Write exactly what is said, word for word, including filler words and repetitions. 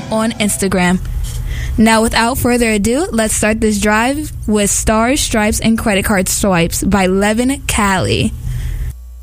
on Instagram. Now, without further ado, let's start this drive with Stars, Stripes, and Credit Card Swipes by Levin Cali.